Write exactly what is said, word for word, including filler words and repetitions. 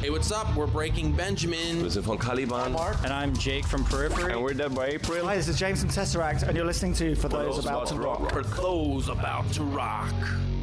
Hey, what's up? We're Breaking Benjamin. Wir sind von Caliban. Mark. And I'm Jake from Periphery. And we're Dead by April. Hi, this is James from Tesseract, and you're listening to For Those About to Rock. For those about to rock.